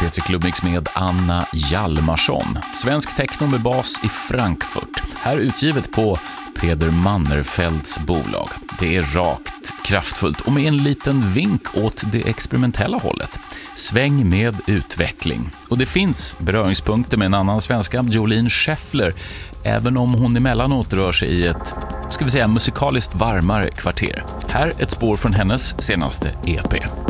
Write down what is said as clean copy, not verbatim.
P3 Klubbmix med Anna Hjalmarsson. Svensk techno med bas i Frankfurt. Här utgivet på Peder Mannerfelds bolag. Det är rakt, kraftfullt och med en liten vink åt det experimentella hållet. Sväng med utveckling. Och det finns beröringspunkter med en annan svenska, Jolene Scheffler, även om hon emellanåt rör sig i ett, ska vi säga, musikaliskt varmare kvarter. Här ett spår från hennes senaste EP.